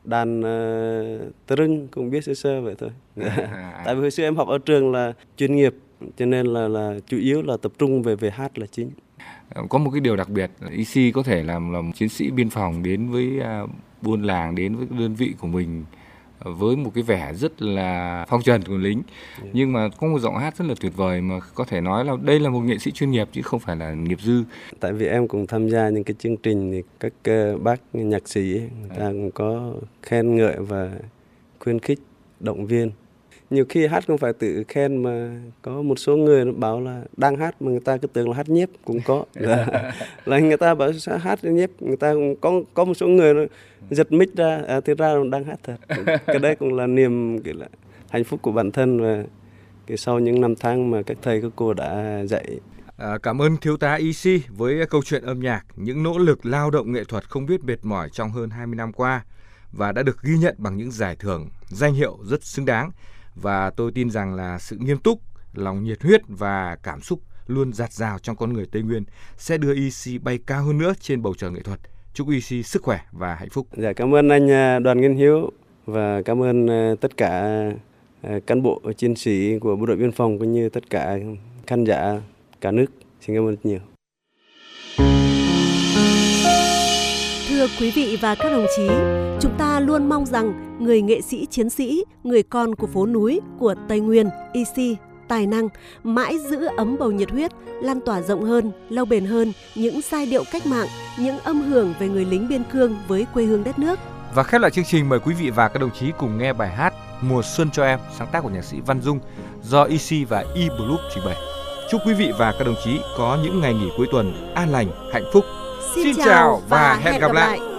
đàn tơ rưng cũng biết sơ sơ vậy thôi. Tại vì hồi xưa em học ở trường là chuyên nghiệp, cho nên là chủ yếu là tập trung về hát là chính. Có một cái điều đặc biệt, IC có thể làm chiến sĩ biên phòng đến với buôn làng, đến với đơn vị của mình với một cái vẻ rất là phong trần của lính, nhưng mà có một giọng hát rất là tuyệt vời, mà có thể nói là đây là một nghệ sĩ chuyên nghiệp chứ không phải là nghiệp dư. Tại vì em cũng tham gia những cái chương trình thì các bác nhạc sĩ ấy, người ta cũng có khen ngợi và khuyến khích, động viên. Nhiều khi hát không phải tự khen mà có một số người nó bảo là đang hát mà người ta cứ tưởng là hát nhép cũng có. Là người ta bảo sẽ hát nhép, người ta cũng có một số người nó giật mic ra, thì ra là đang hát thật. Cái đấy cũng là niềm là hạnh phúc của bản thân, và sau những năm tháng mà các thầy các cô đã dạy. Cảm ơn thiếu tá IC với câu chuyện âm nhạc, những nỗ lực lao động nghệ thuật không biết mệt mỏi trong hơn 20 năm qua và đã được ghi nhận bằng những giải thưởng, danh hiệu rất xứng đáng. Và tôi tin rằng là sự nghiêm túc, lòng nhiệt huyết và cảm xúc luôn dạt dào trong con người Tây Nguyên sẽ đưa IC bay cao hơn nữa trên bầu trời nghệ thuật. Chúc IC sức khỏe và hạnh phúc. Dạ, cảm ơn anh Đoàn Nguyên Hiếu và cảm ơn tất cả cán bộ chiến sĩ của Bộ đội Biên phòng cũng như tất cả khán giả cả nước. Xin cảm ơn rất nhiều. Thưa quý vị và các đồng chí, chúng ta luôn mong rằng người nghệ sĩ chiến sĩ, người con của phố núi, của Tây Nguyên, IC, tài năng, mãi giữ ấm bầu nhiệt huyết, lan tỏa rộng hơn, lâu bền hơn những giai điệu cách mạng, những âm hưởng về người lính biên cương với quê hương đất nước. Và khép lại chương trình, mời quý vị và các đồng chí cùng nghe bài hát Mùa Xuân Cho Em, sáng tác của nhạc sĩ Văn Dung, do IC và E-Blue trình bày. Chúc quý vị và các đồng chí có những ngày nghỉ cuối tuần an lành, hạnh phúc. Xin chào và hẹn gặp lại.